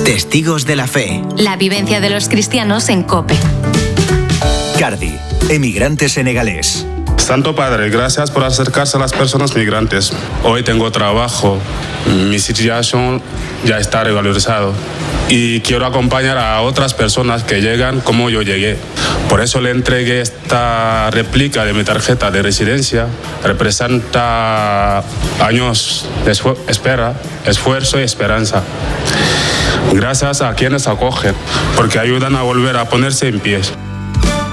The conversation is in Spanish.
Testigos de la Fe. La vivencia de los cristianos en COPE. Cardi, emigrante senegalés. Santo Padre, gracias por acercarse a las personas migrantes. Hoy tengo trabajo, mi situación ya está regularizada y quiero acompañar a otras personas que llegan como yo llegué. Por eso le entregué esta réplica de mi tarjeta de residencia. Representa años de espera, esfuerzo y esperanza. Gracias a quienes acogen, porque ayudan a volver a ponerse en pie.